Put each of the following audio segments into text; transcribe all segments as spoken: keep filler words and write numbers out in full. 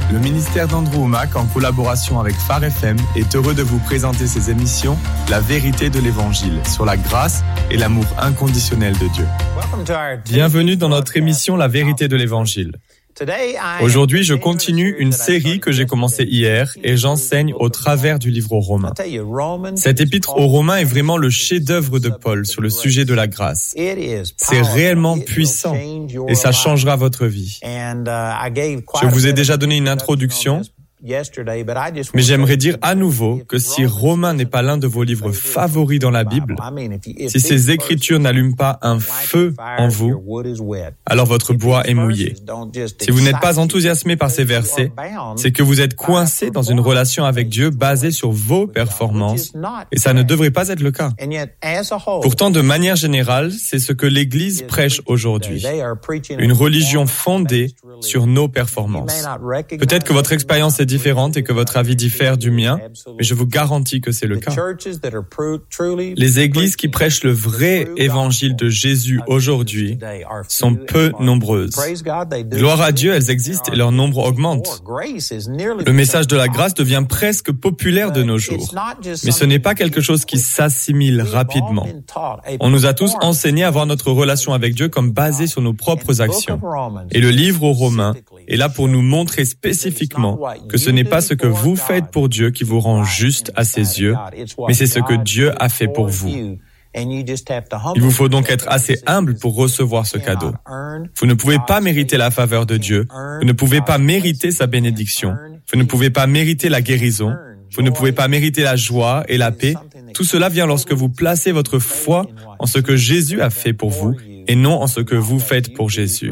Le ministère d'Andrew Wommack, en collaboration avec Phare F M, est heureux de vous présenter ses émissions « La vérité de l'Évangile » sur la grâce et l'amour inconditionnel de Dieu. Bienvenue dans notre émission « La vérité de l'Évangile ». Aujourd'hui, je continue une série que j'ai commencée hier et j'enseigne au travers du livre aux Romains. Cet épître aux Romains est vraiment le chef-d'œuvre de Paul sur le sujet de la grâce. C'est réellement puissant et ça changera votre vie. Je vous ai déjà donné une introduction, mais j'aimerais dire à nouveau que si Romains n'est pas l'un de vos livres favoris dans la Bible, si ces écritures n'allument pas un feu en vous, alors votre bois est mouillé. Si vous n'êtes pas enthousiasmé par ces versets, c'est que vous êtes coincé dans une relation avec Dieu basée sur vos performances, et ça ne devrait pas être le cas. Pourtant, de manière générale, c'est ce que l'Église prêche aujourd'hui. Une religion fondée sur nos performances. Peut-être que votre expérience est différente et que votre avis diffère du mien, mais je vous garantis que c'est le cas. Les églises qui prêchent le vrai évangile de Jésus aujourd'hui sont peu nombreuses. Gloire à Dieu, elles existent et leur nombre augmente. Le message de la grâce devient presque populaire de nos jours, mais ce n'est pas quelque chose qui s'assimile rapidement. On nous a tous enseigné à voir notre relation avec Dieu comme basée sur nos propres actions. Et le livre aux Romains est là pour nous montrer spécifiquement que ce n'est pas ce que vous faites pour Dieu qui vous rend juste à ses yeux, mais c'est ce que Dieu a fait pour vous. Il vous faut donc être assez humble pour recevoir ce cadeau. Vous ne pouvez pas mériter la faveur de Dieu, vous ne pouvez pas mériter sa bénédiction, vous ne pouvez pas mériter la guérison, vous ne pouvez pas mériter la joie et la paix. Tout cela vient lorsque vous placez votre foi en ce que Jésus a fait pour vous et non en ce que vous faites pour Jésus.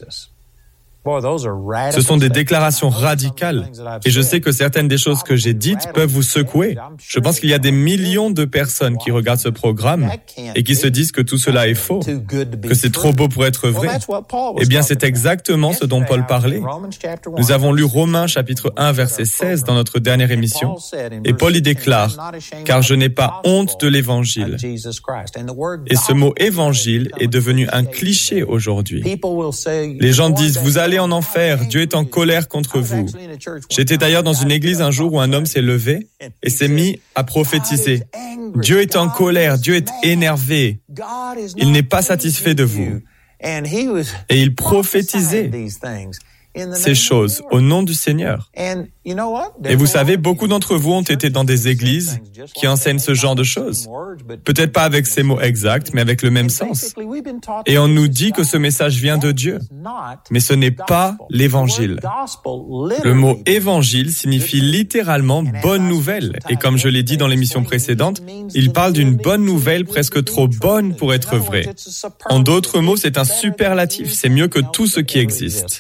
Ce sont des déclarations radicales et je sais que certaines des choses que j'ai dites peuvent vous secouer. Je pense qu'il y a des millions de personnes qui regardent ce programme et qui se disent que tout cela est faux, que c'est trop beau pour être vrai. Eh bien, c'est exactement ce dont Paul parlait. Nous avons lu Romains chapitre un verset seize dans notre dernière émission et Paul y déclare « Car je n'ai pas honte de l'évangile ». Et ce mot « évangile » est devenu un cliché aujourd'hui. Les gens disent « Vous allez en enfer, Dieu est en colère contre vous. » J'étais d'ailleurs dans une église un jour où un homme s'est levé et s'est mis à prophétiser. Dieu est en colère, Dieu est énervé. Il n'est pas satisfait de vous. Et il prophétisait ces choses au nom du Seigneur. Et vous savez, beaucoup d'entre vous ont été dans des églises qui enseignent ce genre de choses. Peut-être pas avec ces mots exacts, mais avec le même sens. Et on nous dit que ce message vient de Dieu. Mais ce n'est pas l'évangile. Le mot évangile signifie littéralement bonne nouvelle. Et comme je l'ai dit dans l'émission précédente, il parle d'une bonne nouvelle presque trop bonne pour être vraie. En d'autres mots, c'est un superlatif. C'est mieux que tout ce qui existe.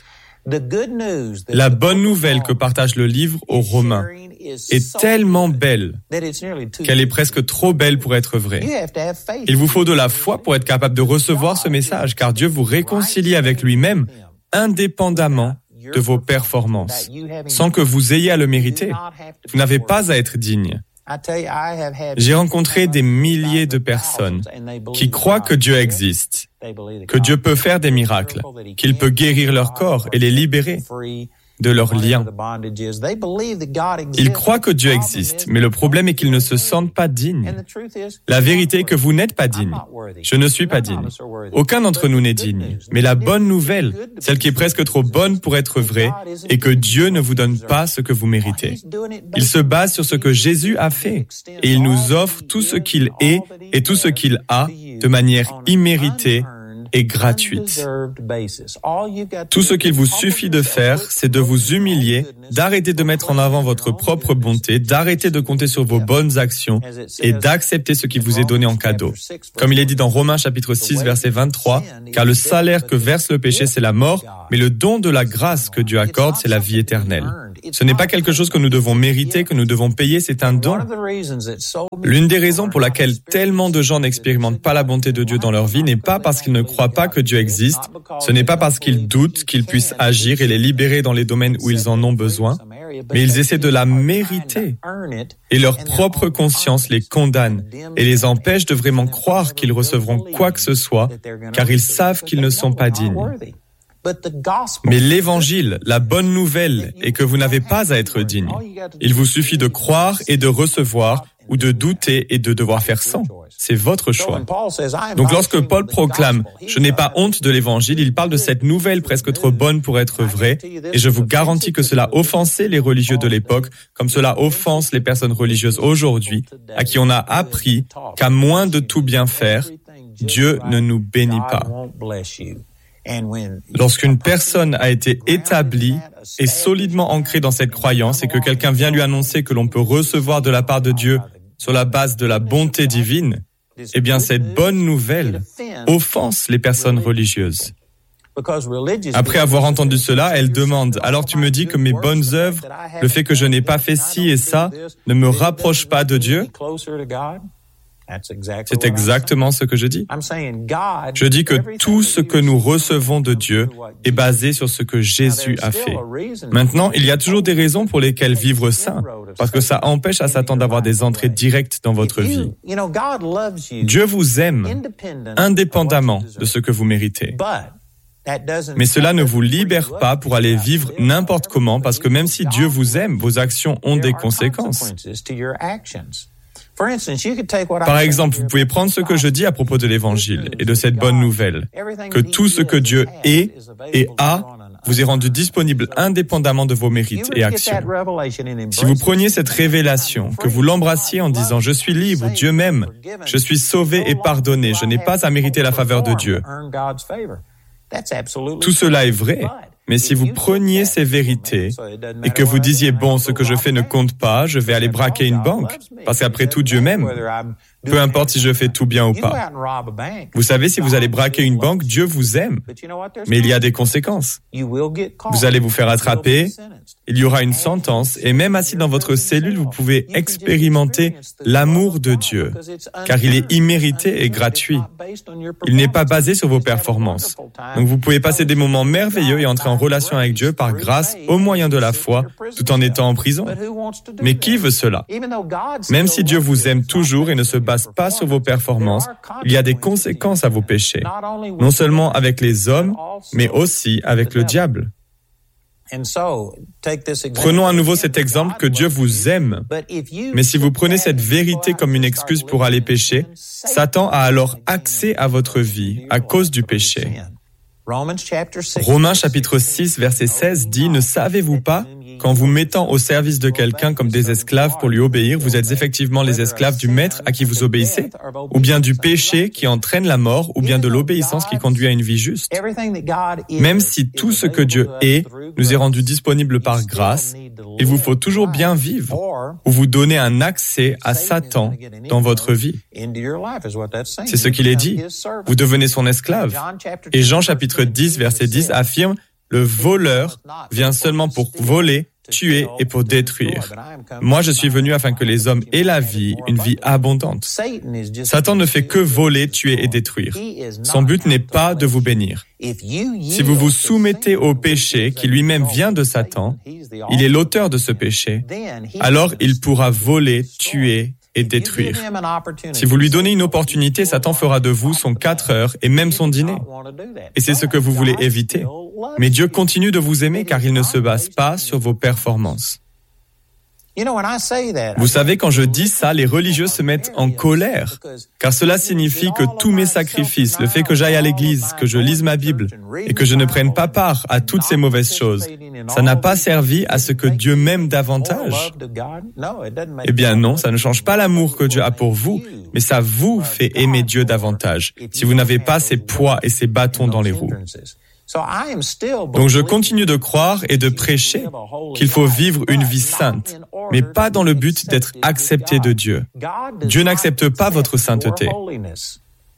La bonne nouvelle que partage le livre aux Romains est tellement belle qu'elle est presque trop belle pour être vraie. Il vous faut de la foi pour être capable de recevoir ce message, car Dieu vous réconcilie avec lui-même indépendamment de vos performances, sans que vous ayez à le mériter. Vous n'avez pas à être digne. J'ai rencontré des milliers de personnes qui croient que Dieu existe, que Dieu peut faire des miracles, qu'il peut guérir leur corps et les libérer de leurs liens. Ils croient que Dieu existe, mais le problème est qu'ils ne se sentent pas dignes. La vérité est que vous n'êtes pas digne. Je ne suis pas digne. Aucun d'entre nous n'est digne. Mais la bonne nouvelle, celle qui est presque trop bonne pour être vraie, est que Dieu ne vous donne pas ce que vous méritez. Il se base sur ce que Jésus a fait et il nous offre tout ce qu'il est et tout ce qu'il a de manière imméritée et gratuite. Tout ce qu'il vous suffit de faire, c'est de vous humilier, d'arrêter de mettre en avant votre propre bonté, d'arrêter de compter sur vos bonnes actions et d'accepter ce qui vous est donné en cadeau. Comme il est dit dans Romains chapitre six verset vingt-trois, car le salaire que verse le péché, c'est la mort, mais le don de la grâce que Dieu accorde, c'est la vie éternelle. Ce n'est pas quelque chose que nous devons mériter, que nous devons payer, c'est un don. L'une des raisons pour laquelle tellement de gens n'expérimentent pas la bonté de Dieu dans leur vie n'est pas parce qu'ils ne croient pas que Dieu existe, ce n'est pas parce qu'ils doutent qu'il puisse agir et les libérer dans les domaines où ils en ont besoin, mais ils essaient de la mériter et leur propre conscience les condamne et les empêche de vraiment croire qu'ils recevront quoi que ce soit, car ils savent qu'ils ne sont pas dignes. Mais l'évangile, la bonne nouvelle, est que vous n'avez pas à être digne. Il vous suffit de croire et de recevoir, ou de douter et de devoir faire sans. C'est votre choix. Donc lorsque Paul proclame « Je n'ai pas honte de l'évangile », il parle de cette nouvelle presque trop bonne pour être vraie, et je vous garantis que cela offensait les religieux de l'époque, comme cela offense les personnes religieuses aujourd'hui, à qui on a appris qu'à moins de tout bien faire, Dieu ne nous bénit pas. Lorsqu'une personne a été établie et solidement ancrée dans cette croyance et que quelqu'un vient lui annoncer que l'on peut recevoir de la part de Dieu sur la base de la bonté divine, eh bien cette bonne nouvelle offense les personnes religieuses. Après avoir entendu cela, elle demande « Alors tu me dis que mes bonnes œuvres, le fait que je n'ai pas fait ci et ça, ne me rapproche pas de Dieu ?» C'est exactement ce que je dis. Je dis que tout ce que nous recevons de Dieu est basé sur ce que Jésus a fait. Maintenant, il y a toujours des raisons pour lesquelles vivre saint, parce que ça empêche à Satan d'avoir des entrées directes dans votre vie. Dieu vous aime indépendamment de ce que vous méritez. Mais cela ne vous libère pas pour aller vivre n'importe comment, parce que même si Dieu vous aime, vos actions ont des conséquences. Par exemple, vous pouvez prendre ce que je dis à propos de l'Évangile et de cette bonne nouvelle, que tout ce que Dieu est et a vous est rendu disponible indépendamment de vos mérites et actions. Si vous preniez cette révélation, que vous l'embrassiez en disant « Je suis libre, Dieu m'aime, je suis sauvé et pardonné, je n'ai pas à mériter la faveur de Dieu », tout cela est vrai. Mais si vous preniez ces vérités et que vous disiez « Bon, ce que je fais ne compte pas, je vais aller braquer une banque, parce qu'après tout, Dieu m'aime, peu importe si je fais tout bien ou pas. » Vous savez, si vous allez braquer une banque, Dieu vous aime, mais il y a des conséquences. Vous allez vous faire attraper, il y aura une sentence, et même assis dans votre cellule, vous pouvez expérimenter l'amour de Dieu, car il est immérité et gratuit. Il n'est pas basé sur vos performances. Donc vous pouvez passer des moments merveilleux et entrer en relation avec Dieu par grâce au moyen de la foi, tout en étant en prison. Mais qui veut cela? Même si Dieu vous aime toujours et ne se base pas sur vos performances, il y a des conséquences à vos péchés, non seulement avec les hommes, mais aussi avec le diable. Prenons à nouveau cet exemple que Dieu vous aime, mais si vous prenez cette vérité comme une excuse pour aller pécher, Satan a alors accès à votre vie à cause du péché. Romains chapitre six, verset seize dit « Ne savez-vous pas qu'en vous mettant au service de quelqu'un comme des esclaves pour lui obéir, vous êtes effectivement les esclaves du maître à qui vous obéissez, ou bien du péché qui entraîne la mort, ou bien de l'obéissance qui conduit à une vie juste. Même si tout ce que Dieu est nous est rendu disponible par grâce, il vous faut toujours bien vivre, ou vous donner un accès à Satan dans votre vie. C'est ce qu'il est dit. Vous devenez son esclave. Et Jean chapitre dix, verset dix affirme « Le voleur vient seulement pour voler, tuer et pour détruire. Moi, je suis venu afin que les hommes aient la vie, une vie abondante. » Satan ne fait que voler, tuer et détruire. Son but n'est pas de vous bénir. Si vous vous soumettez au péché qui lui-même vient de Satan, il est l'auteur de ce péché, alors il pourra voler, tuer et détruire. Si vous lui donnez une opportunité, Satan fera de vous son quatre heures et même son dîner. Et c'est ce que vous voulez éviter. Mais Dieu continue de vous aimer car il ne se base pas sur vos performances. Vous savez, quand je dis ça, les religieux se mettent en colère, car cela signifie que tous mes sacrifices, le fait que j'aille à l'église, que je lise ma Bible, et que je ne prenne pas part à toutes ces mauvaises choses, ça n'a pas servi à ce que Dieu m'aime davantage. Eh bien non, ça ne change pas l'amour que Dieu a pour vous, mais ça vous fait aimer Dieu davantage, si vous n'avez pas ces poids et ces bâtons dans les roues. Donc je continue de croire et de prêcher qu'il faut vivre une vie sainte, mais pas dans le but d'être accepté de Dieu. Dieu n'accepte pas votre sainteté.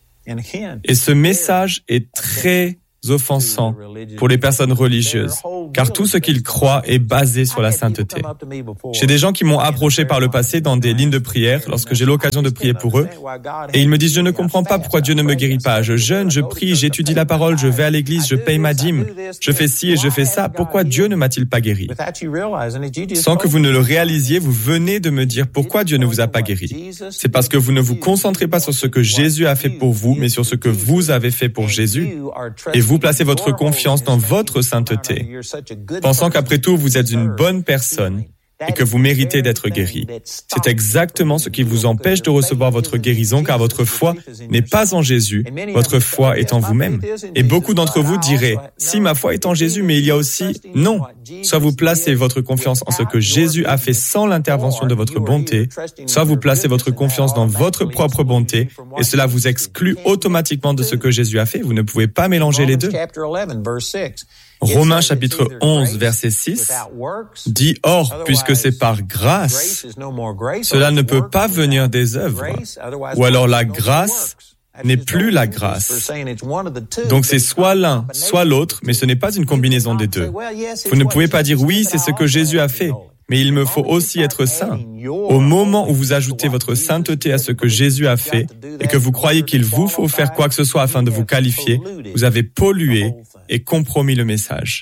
Et ce message est très offensant pour les personnes religieuses, car tout ce qu'ils croient est basé sur la sainteté. J'ai des gens qui m'ont approché par le passé dans des lignes de prière lorsque j'ai l'occasion de prier pour eux, et ils me disent « Je ne comprends pas pourquoi Dieu ne me guérit pas. Je jeûne, je prie, j'étudie la parole, je vais à l'église, je paye ma dîme, je fais ci et je fais ça. Pourquoi Dieu ne m'a-t-il pas guéri ?» Sans que vous ne le réalisiez, vous venez de me dire pourquoi Dieu ne vous a pas guéri. C'est parce que vous ne vous concentrez pas sur ce que Jésus a fait pour vous, mais sur ce que vous avez fait pour Jésus. Et vous placez votre confiance dans votre sainteté, pensant qu'après tout, vous êtes une bonne personne et que vous méritez d'être guéri. C'est exactement ce qui vous empêche de recevoir votre guérison, car votre foi n'est pas en Jésus, votre foi est en vous-même. Et beaucoup d'entre vous diraient, si ma foi est en Jésus, mais il y a aussi non. Soit vous placez votre confiance en ce que Jésus a fait sans l'intervention de votre bonté, soit vous placez votre confiance dans votre propre bonté, et cela vous exclut automatiquement de ce que Jésus a fait. Vous ne pouvez pas mélanger les deux. Romains chapitre onze, verset six dit « Or, puisque c'est par grâce, cela ne peut pas venir des œuvres, ou alors la grâce n'est plus la grâce. » Donc c'est soit l'un, soit l'autre, mais ce n'est pas une combinaison des deux. Vous ne pouvez pas dire « Oui, c'est ce que Jésus a fait ». Mais il me faut aussi être saint. Au moment où vous ajoutez votre sainteté à ce que Jésus a fait et que vous croyez qu'il vous faut faire quoi que ce soit afin de vous qualifier, vous avez pollué et compromis le message.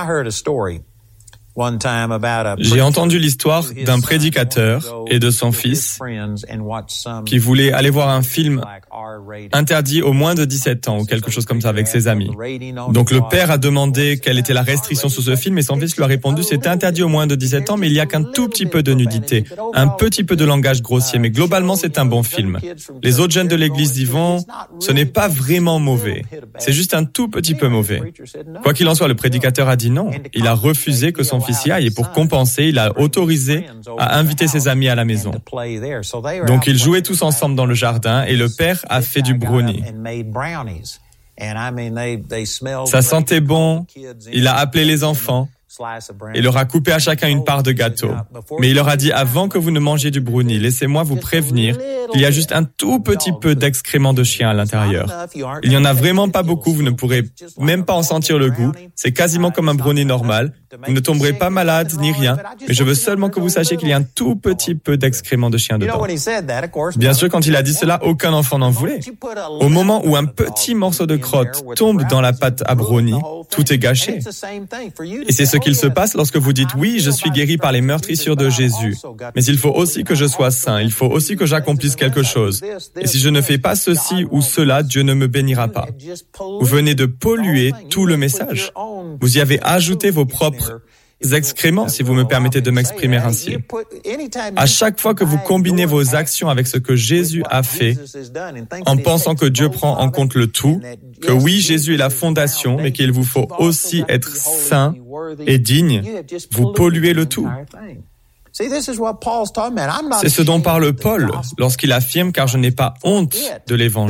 J'ai entendu l'histoire d'un prédicateur et de son fils qui voulaient aller voir un film interdit aux moins de dix-sept ans ou quelque chose comme ça avec ses amis. Donc le père a demandé quelle était la restriction sur ce film et son fils lui a répondu c'est interdit aux moins de dix-sept ans mais il y a qu'un tout petit peu de nudité, un petit peu de langage grossier mais globalement c'est un bon film. Les autres jeunes de l'église y vont, ce n'est pas vraiment mauvais, c'est juste un tout petit peu mauvais. Quoi qu'il en soit, le prédicateur a dit non, il a refusé que son fils y aille et pour compenser, il a autorisé à inviter ses amis à la maison. Donc ils jouaient tous ensemble dans le jardin et le père a fait du brownie. Ça sentait bon, il a appelé les enfants et leur a coupé à chacun une part de gâteau. Mais il leur a dit, avant que vous ne mangiez du brownie, laissez-moi vous prévenir qu'il y a juste un tout petit peu d'excréments de chien à l'intérieur. Il n'y en a vraiment pas beaucoup, vous ne pourrez même pas en sentir le goût. C'est quasiment comme un brownie normal. Vous ne tomberez pas malade ni rien, mais je veux seulement que vous sachiez qu'il y a un tout petit peu d'excréments de chien dedans. Bien sûr, quand il a dit cela, aucun enfant n'en voulait. Au moment où un petit morceau de crotte tombe dans la pâte à brownie, tout est gâché. Et c'est ce qu'il se passe lorsque vous dites « Oui, je suis guéri par les meurtrissures de Jésus, mais il faut aussi que je sois saint, il faut aussi que j'accomplisse quelque chose. Et si je ne fais pas ceci ou cela, Dieu ne me bénira pas. » Vous venez de polluer tout le message. Vous y avez ajouté vos propres excréments, si vous me permettez de m'exprimer ainsi. À chaque fois que vous combinez vos actions avec ce que Jésus a fait, en pensant que Dieu prend en compte le tout, que oui, Jésus est la fondation, mais qu'il vous faut aussi être saint et digne, vous polluez le tout. C'est ce dont parle Paul lorsqu'il affirme « Car je n'ai pas honte de l'Évangile ».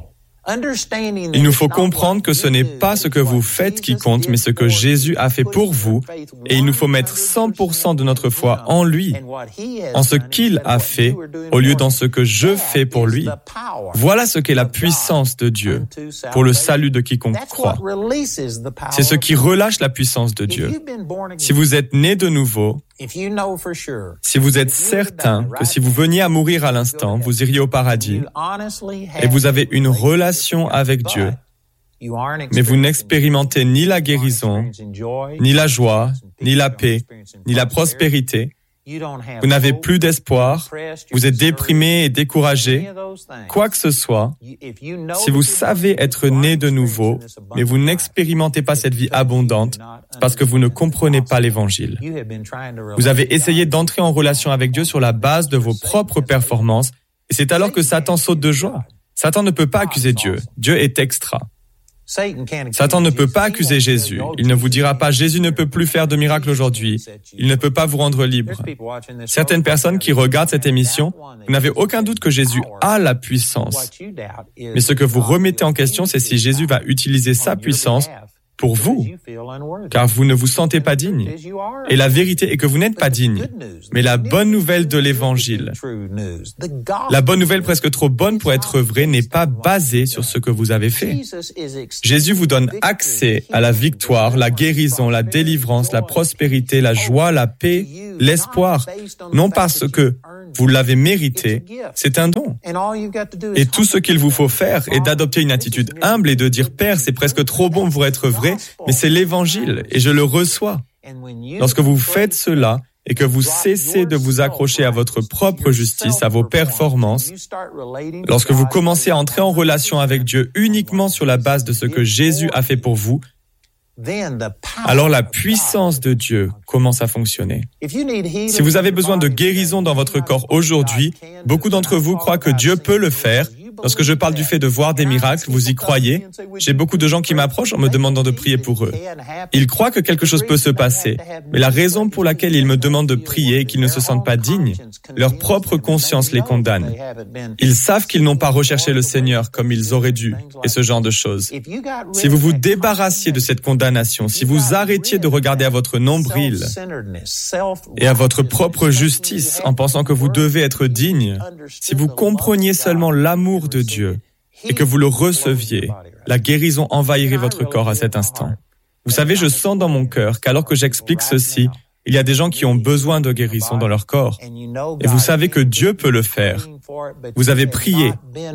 Il nous faut comprendre que ce n'est pas ce que vous faites qui compte, mais ce que Jésus a fait pour vous, et il nous faut mettre cent pour cent de notre foi en lui, en ce qu'il a fait, au lieu dans ce que je fais pour lui. Voilà ce qu'est la puissance de Dieu pour le salut de quiconque croit. C'est ce qui relâche la puissance de Dieu. Si vous êtes né de nouveau, si vous êtes certain que si vous veniez à mourir à l'instant, vous iriez au paradis, et vous avez une relation avec Dieu, mais vous n'expérimentez ni la guérison, ni la joie, ni la paix, ni la prospérité, vous n'avez plus d'espoir, vous êtes déprimé et découragé, quoi que ce soit, si vous savez être né de nouveau, mais vous n'expérimentez pas cette vie abondante, c'est parce que vous ne comprenez pas l'Évangile. Vous avez essayé d'entrer en relation avec Dieu sur la base de vos propres performances, et c'est alors que Satan saute de joie. Satan ne peut pas accuser Dieu. Dieu est extra. Satan ne peut pas accuser Jésus. Il ne vous dira pas « Jésus ne peut plus faire de miracle aujourd'hui. Il ne peut pas vous rendre libre. » Certaines personnes qui regardent cette émission, vous n'avez aucun doute que Jésus a la puissance. Mais ce que vous remettez en question, c'est si Jésus va utiliser sa puissance pour vous, car vous ne vous sentez pas digne. Et la vérité est que vous n'êtes pas digne. Mais la bonne nouvelle de l'Évangile, la bonne nouvelle presque trop bonne pour être vraie, n'est pas basée sur ce que vous avez fait. Jésus vous donne accès à la victoire, la guérison, la délivrance, la prospérité, la joie, la paix, l'espoir, non parce que vous l'avez mérité, c'est un don. Et tout ce qu'il vous faut faire est d'adopter une attitude humble et de dire « Père, c'est presque trop bon pour être vrai, mais c'est l'Évangile et je le reçois. » Lorsque vous faites cela et que vous cessez de vous accrocher à votre propre justice, à vos performances, lorsque vous commencez à entrer en relation avec Dieu uniquement sur la base de ce que Jésus a fait pour vous, alors la puissance de Dieu commence à fonctionner. Si vous avez besoin de guérison dans votre corps aujourd'hui, beaucoup d'entre vous croient que Dieu peut le faire. Lorsque je parle du fait de voir des miracles, vous y croyez? J'ai beaucoup de gens qui m'approchent en me demandant de prier pour eux. Ils croient que quelque chose peut se passer, mais la raison pour laquelle ils me demandent de prier est qu'ils ne se sentent pas dignes. Leur propre conscience les condamne. Ils savent qu'ils n'ont pas recherché le Seigneur comme ils auraient dû, et ce genre de choses. Si vous vous débarrassiez de cette condamnation, si vous arrêtiez de regarder à votre nombril et à votre propre justice en pensant que vous devez être digne, si vous compreniez seulement l'amour de Dieu et que vous le receviez, la guérison envahirait votre corps à cet instant. Vous savez, je sens dans mon cœur qu'alors que j'explique ceci, il y a des gens qui ont besoin de guérison dans leur corps. Et vous savez que Dieu peut le faire. Vous avez prié,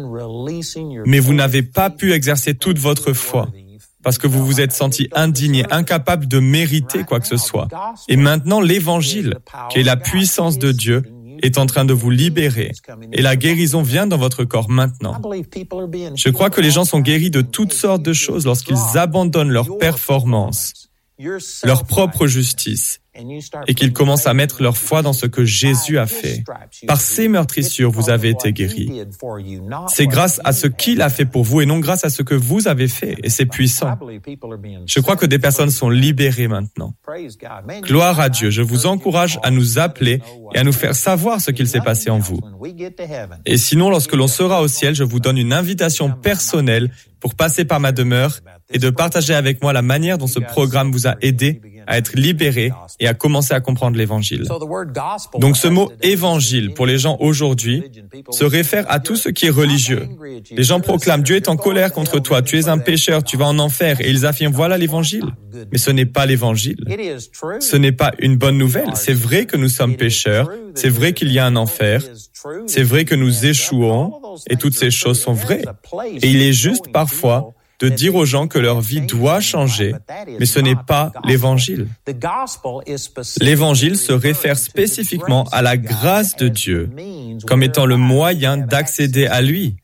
mais vous n'avez pas pu exercer toute votre foi parce que vous vous êtes senti indigné, incapable de mériter quoi que ce soit. Et maintenant, l'Évangile, qui est la puissance de Dieu, est en train de vous libérer et la guérison vient dans votre corps maintenant. Je crois que les gens sont guéris de toutes sortes de choses lorsqu'ils abandonnent leur performance, leur propre justice et qu'ils commencent à mettre leur foi dans ce que Jésus a fait. Par ses meurtrissures, vous avez été guéris. C'est grâce à ce qu'il a fait pour vous et non grâce à ce que vous avez fait, et c'est puissant. Je crois que des personnes sont libérées maintenant. Gloire à Dieu, je vous encourage à nous appeler et à nous faire savoir ce qu'il s'est passé en vous. Et sinon, lorsque l'on sera au ciel, je vous donne une invitation personnelle pour passer par ma demeure et de partager avec moi la manière dont ce programme vous a aidé à être libéré et à commencer à comprendre l'Évangile. Donc ce mot « évangile » pour les gens aujourd'hui se réfère à tout ce qui est religieux. Les gens proclament « Dieu est en colère contre toi, tu es un pécheur, tu vas en enfer » et ils affirment « Voilà l'Évangile ». Mais ce n'est pas l'Évangile. Ce n'est pas une bonne nouvelle. C'est vrai que nous sommes pécheurs, c'est vrai qu'il y a un enfer, c'est vrai que nous échouons et toutes ces choses sont vraies. Et il est juste parfois de dire aux gens que leur vie doit changer, mais ce n'est pas l'Évangile. L'Évangile se réfère spécifiquement à la grâce de Dieu comme étant le moyen d'accéder à lui,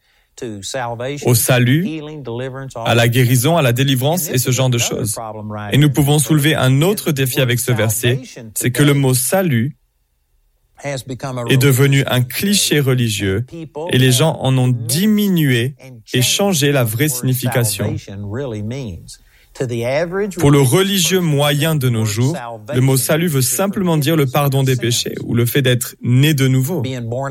au salut, à la guérison, à la délivrance et ce genre de choses. Et nous pouvons soulever un autre défi avec ce verset, c'est que le mot « salut » est devenu un cliché religieux et les gens en ont diminué et changé la vraie signification. Pour le religieux moyen de nos jours, le mot salut veut simplement dire le pardon des péchés ou le fait d'être né de nouveau.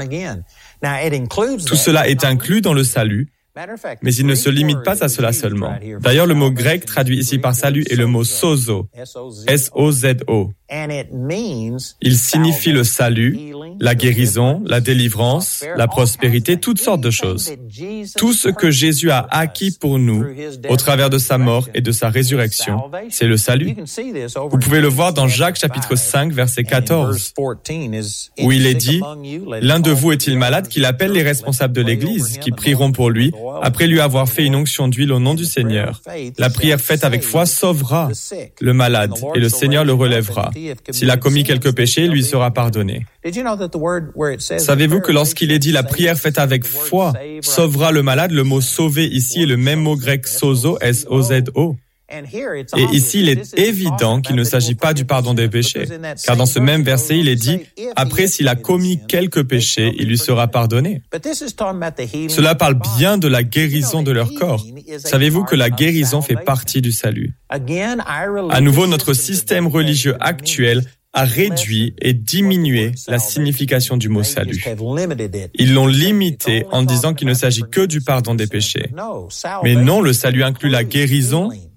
Tout cela est inclus dans le salut, mais il ne se limite pas à cela seulement. D'ailleurs, le mot grec traduit ici par salut est le mot sozo, S O Z O. Il signifie le salut, la guérison, la délivrance, la prospérité, toutes sortes de choses. Tout ce que Jésus a acquis pour nous au travers de sa mort et de sa résurrection, c'est le salut. Vous pouvez le voir dans Jacques chapitre cinq, verset quatorze, où il est dit « L'un de vous est-il malade qu'il appelle les responsables de l'Église, qui prieront pour lui, après lui avoir fait une onction d'huile au nom du Seigneur. La prière faite avec foi sauvera le malade et le Seigneur le relèvera. S'il a commis quelques péchés, lui sera pardonné. » Savez-vous que lorsqu'il est dit la prière faite avec foi sauvera le malade, le mot sauver ici est le même mot grec sozo, S O Z O. Et ici, il est évident qu'il ne s'agit pas du pardon des péchés, car dans ce même verset, il est dit « Après, s'il a commis quelques péchés, il lui sera pardonné. » Cela parle bien de la guérison de leur corps. Savez-vous que la guérison fait partie du salut? À nouveau, notre système religieux actuel a réduit et diminué la signification du mot salut. Ils l'ont limité en disant qu'il ne s'agit que du pardon des péchés. Mais non, le salut inclut la guérison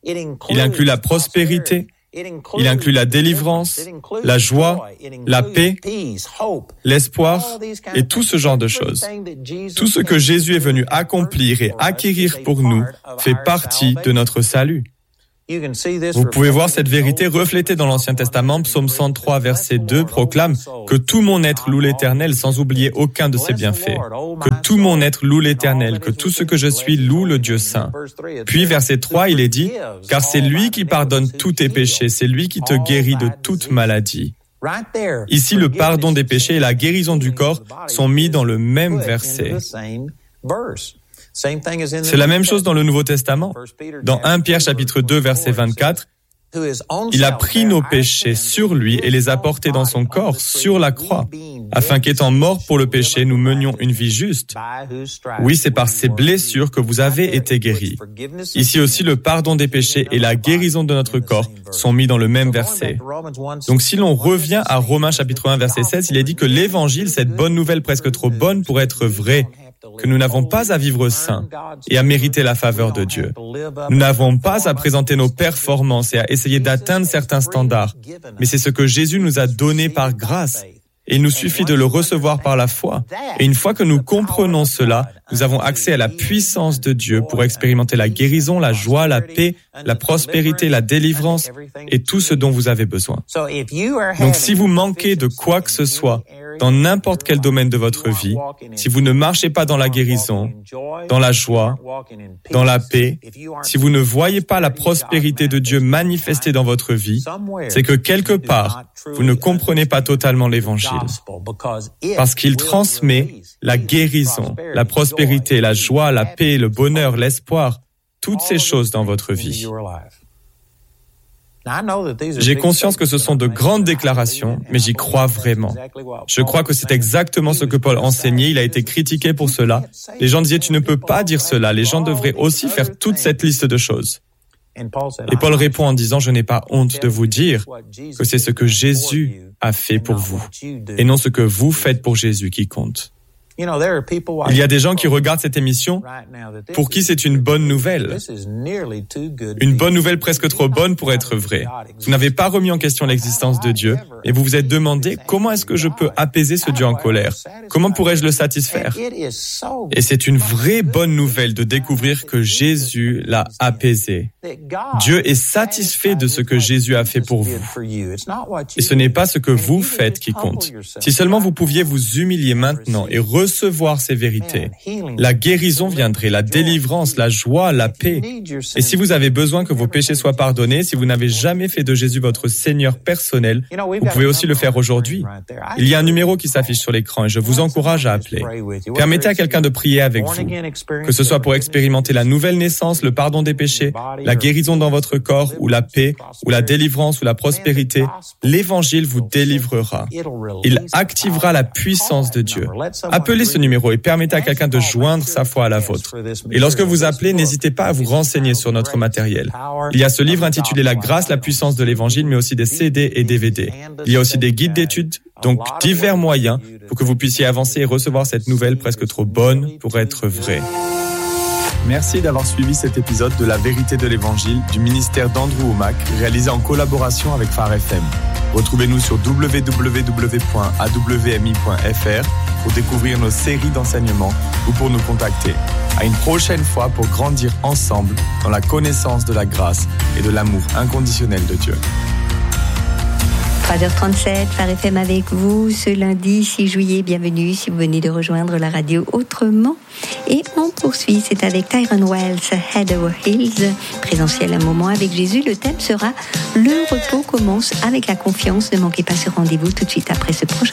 Il inclut la prospérité, il inclut la délivrance, la joie, la paix, l'espoir et tout ce genre de choses. Tout ce que Jésus est venu accomplir et acquérir pour nous fait partie de notre salut. Vous pouvez voir cette vérité reflétée dans l'Ancien Testament. Psaume cent trois, verset deux proclame « Que tout mon être loue l'Éternel sans oublier aucun de ses bienfaits. Que tout mon être loue l'Éternel, que tout ce que je suis loue le Dieu saint. » Puis verset trois, il est dit « Car c'est lui qui pardonne tous tes péchés, c'est lui qui te guérit de toute maladie. » Ici, le pardon des péchés et la guérison du corps sont mis dans le même verset. C'est la même chose dans le Nouveau Testament. Dans premier Pierre chapitre deux, verset vingt-quatre, il a pris nos péchés sur lui et les a portés dans son corps, sur la croix, afin qu'étant morts pour le péché, nous menions une vie juste. Oui, c'est par ces blessures que vous avez été guéris. Ici aussi, le pardon des péchés et la guérison de notre corps sont mis dans le même verset. Donc si l'on revient à Romains chapitre un, verset seize, il est dit que l'Évangile, cette bonne nouvelle presque trop bonne pour être vraie, que nous n'avons pas à vivre saint et à mériter la faveur de Dieu. Nous n'avons pas à présenter nos performances et à essayer d'atteindre certains standards, mais c'est ce que Jésus nous a donné par grâce. Et il nous suffit de le recevoir par la foi. Et une fois que nous comprenons cela, nous avons accès à la puissance de Dieu pour expérimenter la guérison, la joie, la paix, la prospérité, la délivrance et tout ce dont vous avez besoin. Donc si vous manquez de quoi que ce soit, dans n'importe quel domaine de votre vie, si vous ne marchez pas dans la guérison, dans la joie, dans la paix, si vous ne voyez pas la prospérité de Dieu manifestée dans votre vie, c'est que quelque part, vous ne comprenez pas totalement l'Évangile. Parce qu'il transmet la guérison, la prospérité, la joie, la paix, le bonheur, l'espoir, toutes ces choses dans votre vie. J'ai conscience que ce sont de grandes déclarations, mais j'y crois vraiment. Je crois que c'est exactement ce que Paul enseignait. Il a été critiqué pour cela. Les gens disaient, tu ne peux pas dire cela. Les gens devraient aussi faire toute cette liste de choses. Et Paul répond en disant, je n'ai pas honte de vous dire que c'est ce que Jésus a fait pour vous, et non ce que vous faites pour Jésus qui compte. Il y a des gens qui regardent cette émission pour qui c'est une bonne nouvelle. Une bonne nouvelle presque trop bonne pour être vraie. Vous n'avez pas remis en question l'existence de Dieu et vous vous êtes demandé comment est-ce que je peux apaiser ce Dieu en colère? Comment pourrais-je le satisfaire? Et c'est une vraie bonne nouvelle de découvrir que Jésus l'a apaisé. Dieu est satisfait de ce que Jésus a fait pour vous. Et ce n'est pas ce que vous faites qui compte. Si seulement vous pouviez vous humilier maintenant et recevoir ces vérités, la guérison viendrait, la délivrance, la joie, la paix. Et si vous avez besoin que vos péchés soient pardonnés, si vous n'avez jamais fait de Jésus votre Seigneur personnel, vous pouvez aussi le faire aujourd'hui. Il y a un numéro qui s'affiche sur l'écran et je vous encourage à appeler. Permettez à quelqu'un de prier avec vous, que ce soit pour expérimenter la nouvelle naissance, le pardon des péchés, la guérison dans votre corps, ou la paix, ou la délivrance, ou la prospérité. L'Évangile vous délivrera. Il activera la puissance de Dieu. Appelez ce numéro et permettez à quelqu'un de joindre sa foi à la vôtre. Et lorsque vous appelez, n'hésitez pas à vous renseigner sur notre matériel. Il y a ce livre intitulé La grâce, la puissance de l'Évangile, mais aussi des C D et D V D. Il y a aussi des guides d'études, donc divers moyens pour que vous puissiez avancer et recevoir cette nouvelle presque trop bonne pour être vraie. Merci d'avoir suivi cet épisode de La vérité de l'Évangile du ministère d'Andrew Wommack, réalisé en collaboration avec Phare F M. Retrouvez-nous sur w w w point a w m i point f r pour découvrir nos séries d'enseignements ou pour nous contacter. À une prochaine fois pour grandir ensemble dans la connaissance de la grâce et de l'amour inconditionnel de Dieu. trois heures trente-sept, Phare F M avec vous ce lundi six juillet. Bienvenue si vous venez de rejoindre la radio autrement. Et on poursuit, c'est avec Tyrone Wells, Head Over Heels. Présentiel un moment avec Jésus. Le thème sera « Le repos commence avec la confiance ». Ne manquez pas ce rendez-vous tout de suite après ce prochain.